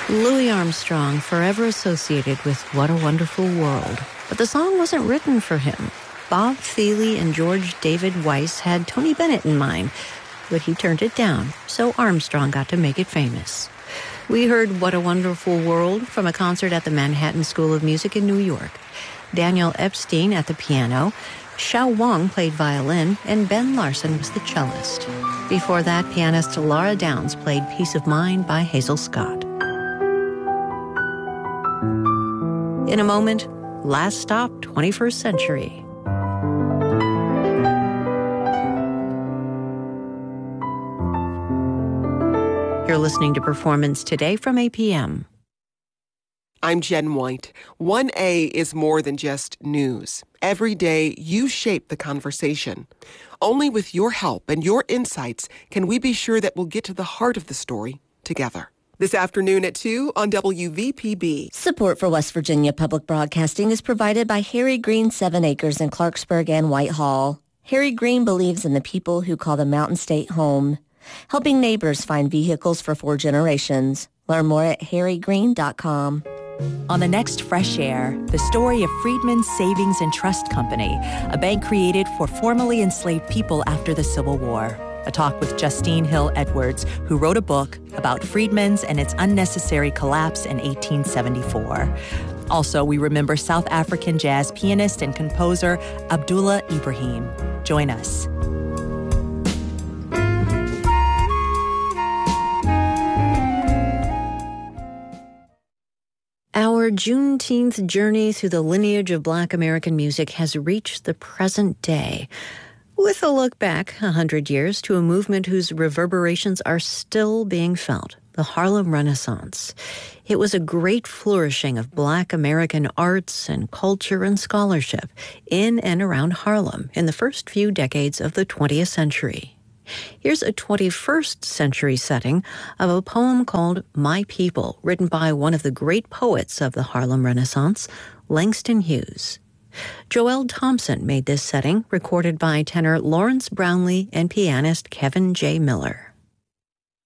Louis Armstrong, forever associated with What a Wonderful World. But the song wasn't written for him. Bob Thiele and George David Weiss had Tony Bennett in mind, but he turned it down, so Armstrong got to make it famous. We heard What a Wonderful World from a concert at the Manhattan School of Music in New York. Daniel Epstein at the piano, Xiao Wang played violin, and Ben Larson was the cellist. Before that, pianist Laura Downs played Peace of Mind by Hazel Scott. In a moment, Last Stop, 21st Century. You're listening to Performance Today from APM. I'm Jen White. 1A is more than just news. Every day, you shape the conversation. Only with your help and your insights can we be sure that we'll get to the heart of the story together. This afternoon at 2 on WVPB. Support for West Virginia Public Broadcasting is provided by Harry Green 7 Acres in Clarksburg and Whitehall. Harry Green believes in the people who call the Mountain State home, helping neighbors find vehicles for 4 generations. Learn more at harrygreen.com. On the next Fresh Air, the story of Freedmen's Savings and Trust Company, a bank created for formerly enslaved people after the Civil War. A talk with Justine Hill Edwards, who wrote a book about Freedmen's and its unnecessary collapse in 1874. Also, we remember South African jazz pianist and composer Abdullah Ibrahim. Join us. Our Juneteenth journey through the lineage of Black American music has reached the present day, with a look back 100 years to a movement whose reverberations are still being felt, the Harlem Renaissance. It was a great flourishing of Black American arts and culture and scholarship in and around Harlem in the first few decades of the 20th century. Here's a 21st century setting of a poem called My People, written by one of the great poets of the Harlem Renaissance, Langston Hughes. Joel Thompson made this setting, recorded by tenor Lawrence Brownlee and pianist Kevin J. Miller.